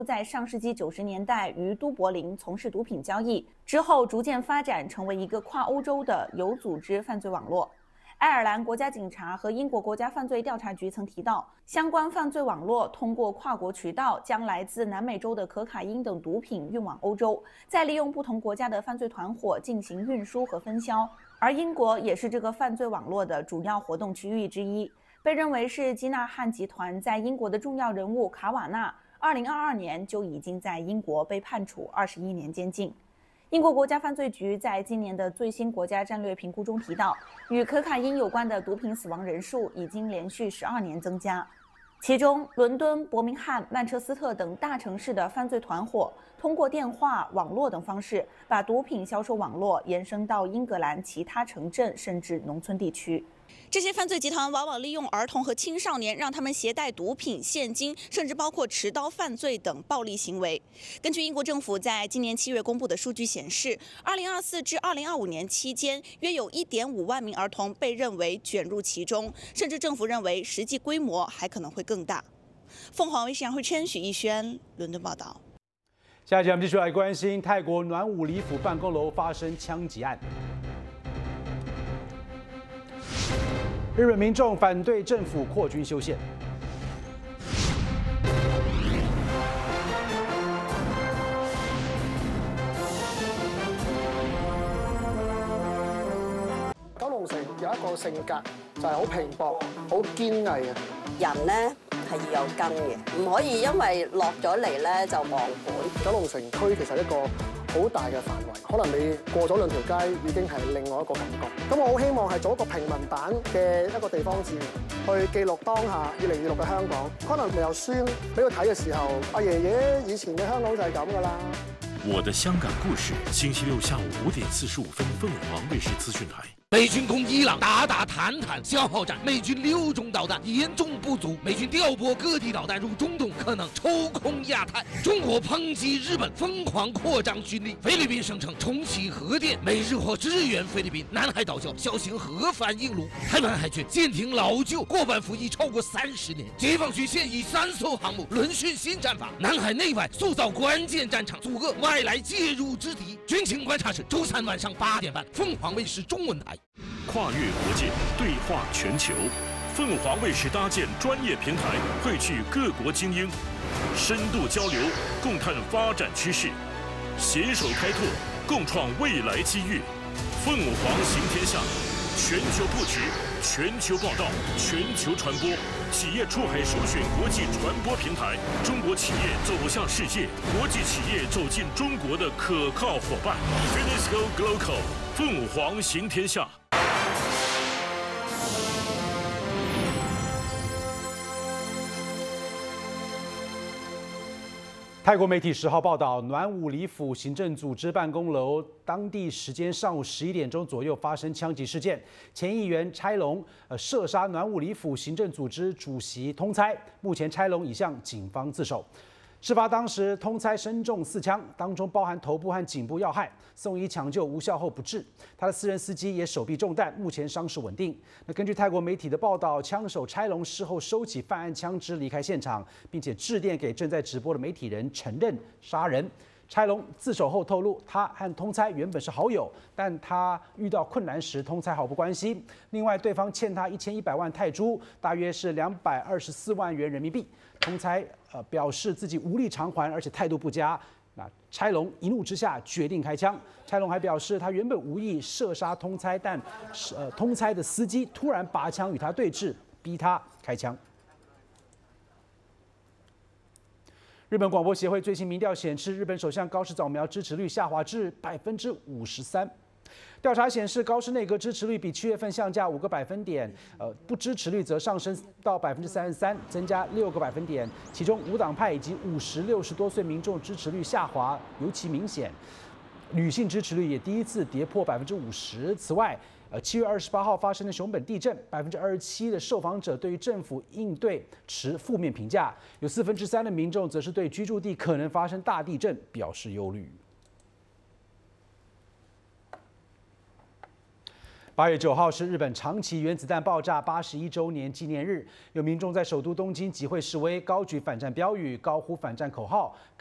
在上世纪90年代于都柏林从事毒品交易，之后逐渐发展成为一个跨欧洲的有组织犯罪网络。爱尔兰国家警察和英国国家犯罪调查局曾提到，相关犯罪网络通过跨国渠道将来自南美洲的可卡因等毒品运往欧洲，再利用不同国家的犯罪团伙进行运输和分销。而英国也是这个犯罪网络的主要活动区域之一，被认为是基纳汉集团在英国的重要人物卡瓦纳，2022年就已经在英国被判处21年监禁。英国国家犯罪局在今年的最新国家战略评估中提到，与可卡因有关的毒品死亡人数已经连续12年增加。其中，伦敦、伯明翰、曼彻斯特等大城市的犯罪团伙通过电话、网络等方式，把毒品销售网络延伸到英格兰其他城镇甚至农村地区。这些犯罪集团往往利用儿童和青少年，让他们携带毒品、现金，甚至包括持刀犯罪等暴力行为。根据英国政府在今年7月公布的数据显示，2024至2025年期间，约有1.5万名儿童被认为卷入其中，甚至政府认为实际规模还可能会更大。凤凰卫视杨慧琛、许逸轩伦敦报道。 下一节我们继续来关心泰国暖武里府办公楼发生枪击案。日本民众反对政府扩军修宪。 九龍城有一個性格就係好拼搏、好堅毅嘅人咧。係要有根嘅，唔可以因為落咗嚟咧就忘本。 九龍城區其實一個好大嘅範圍，可能你過咗2條街已經係另外一個感覺。咁我好希望係做一個平民版嘅一個地方志，去記錄當下2026嘅香港。可能未有書俾佢睇嘅時候，阿爺爺以前嘅香港就係咁㗎啦。 我的香港故事，星期六下午5點45分，鳳凰衛視資訊台。 美军攻伊朗，打坦坦消耗战，美军6种导弹严重不足，美军调拨各地导弹入中东，可能抽空亚太。中国抨击日本疯狂扩张军力，菲律宾声称重启核电，美日或支援菲律宾。南海岛礁小型核反应炉，台湾海军舰艇老旧，过半服役超过30年。解放军现役3艘航母轮训新战法，南海内外塑造关键战场，阻遏外来介入之敌。军情观察室周3晚上8点半，凤凰卫视中文台。 跨越国界，对话全球，凤凰卫视搭建专业平台，汇聚各国精英，深度交流，共探发展趋势，携手开拓，共创未来机遇。凤凰行天下，全球布局，全球报道，全球传播，企业出海首选国际传播平台，中国企业走向世界，国际企业走进中国的可靠伙伴。UNESCO Global， 凤凰行天下。 泰国媒体10号报道，暖武里府行政组织办公楼当地时间上午11点钟左右发生枪击事件，前议员差龙射杀暖武里府行政组织主席通猜，目前差龙已向警方自首。事发当时，通猜身中4枪，当中包含头部和颈部要害，送医抢救无效后不治。他的私人司机也手臂中弹，目前伤势稳定。根据泰国媒体的报道，枪手差龙事后收起犯案枪支离开现场，并且致电给正在直播的媒体人承认杀人。差龙自首后透露，他和通猜原本是好友，但他遇到困难时，通猜毫不关心。另外，对方欠他1100万泰铢，大约是224万元人民币。通猜表示自己无力偿还，而且态度不佳。那差龙一怒之下决定开枪。差龙还表示，他原本无意射杀通猜，但通猜的司机突然拔枪与他对峙，逼他开枪。日本广播协会最新民调显示，日本首相高市早苗支持率下滑至53%。调查显示，高市内阁支持率比7月份下降5个百分点，不支持率则上升到33%，增加6个百分点。其中无党派以及50、60多岁民众支持率下滑尤其明显，女性支持率也第一次跌破50%。此外，7月28号发生的熊本地震，27%的受访者对于政府应对持负面评价，有3/4的民众则是对居住地可能发生大地震表示忧虑。 8月9号是日本长崎原子弹爆炸81周年纪念日，有民众在首都东京集会示威，高举反战标语，高呼反战口号。